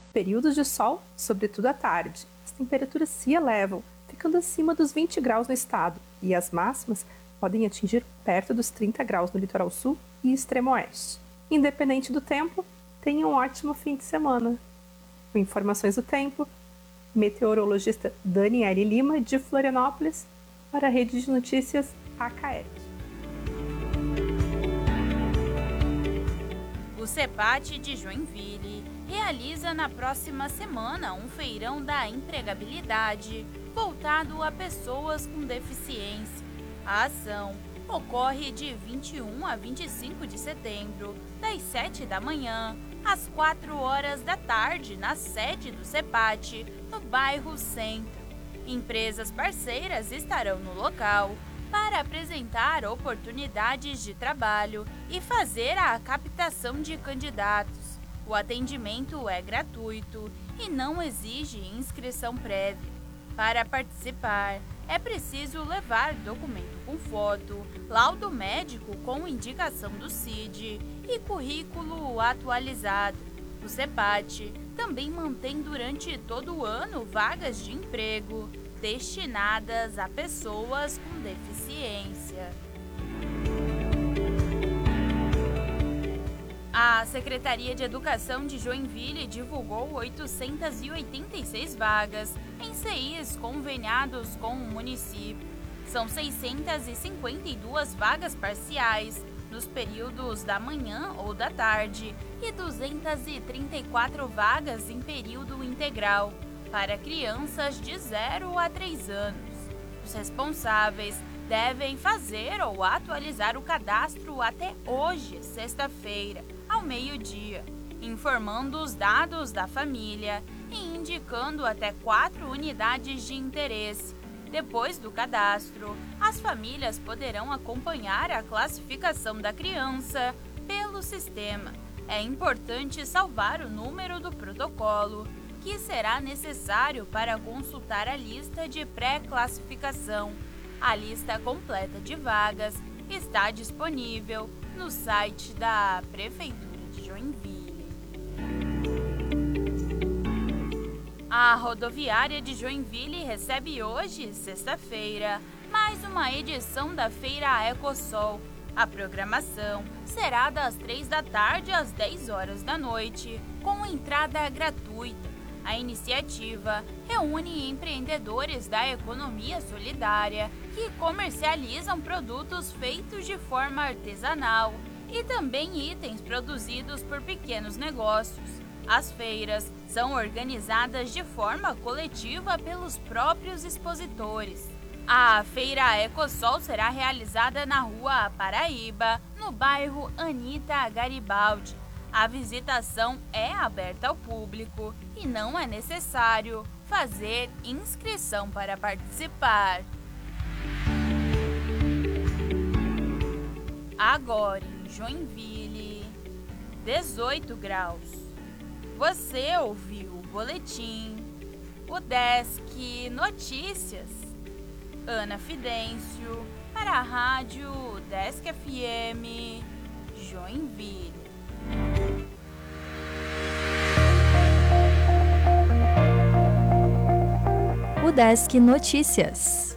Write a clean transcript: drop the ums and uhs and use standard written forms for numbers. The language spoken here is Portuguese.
Períodos de sol, sobretudo à tarde. As temperaturas se elevam, ficando acima dos 20 graus no estado, e as máximas podem atingir perto dos 30 graus no litoral sul e extremo oeste. Independente do tempo, tenha um ótimo fim de semana. Com informações do tempo, meteorologista Daniele Lima, de Florianópolis, para a Rede de Notícias ACAET. O CEPAT de Joinville realiza na próxima semana um feirão da empregabilidade voltado a pessoas com deficiência. A ação ocorre de 21 a 25 de setembro, das 7 da manhã às 4 horas da tarde, na sede do CEPAT, no bairro Centro. Empresas parceiras estarão no local para apresentar oportunidades de trabalho e fazer a captação de candidatos. O atendimento é gratuito e não exige inscrição prévia. Para participar, é preciso levar documento com foto, laudo médico com indicação do CID e currículo atualizado. O CEPAT também mantém durante todo o ano vagas de emprego destinadas a pessoas com deficiência. A Secretaria de Educação de Joinville divulgou 886 vagas em CIs conveniados com o município. São 652 vagas parciais nos períodos da manhã ou da tarde e 234 vagas em período integral para crianças de 0 a 3 anos. Os responsáveis devem fazer ou atualizar o cadastro até hoje, sexta-feira, ao meio-dia, informando os dados da família e indicando até 4 unidades de interesse. Depois do cadastro, as famílias poderão acompanhar a classificação da criança pelo sistema. É importante salvar o número do protocolo, que será necessário para consultar a lista de pré-classificação. A lista completa de vagas está disponível no site da Prefeitura de Joinville. A rodoviária de Joinville recebe hoje, sexta-feira, mais uma edição da Feira Ecosol. A programação será das 3 da tarde às 10 horas da noite, com entrada gratuita. A iniciativa reúne empreendedores da economia solidária que comercializam produtos feitos de forma artesanal e também itens produzidos por pequenos negócios. As feiras são organizadas de forma coletiva pelos próprios expositores. A Feira Ecosol será realizada na Rua Paraíba, no bairro Anita Garibaldi. A visitação é aberta ao público e não é necessário fazer inscrição para participar. Agora em Joinville, 18 graus. Você ouviu o boletim, o Desk Notícias. Ana Fidêncio, para a Rádio Desk FM, Joinville. O Desk Notícias.